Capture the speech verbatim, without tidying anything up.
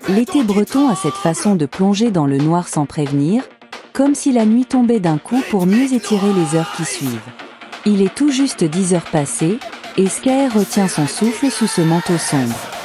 L'été breton a cette façon de plonger dans le noir sans prévenir, comme si la nuit tombait d'un coup pour mieux étirer les heures qui suivent. Il est tout juste dix heures passées, et Skaer retient son souffle sous ce manteau sombre.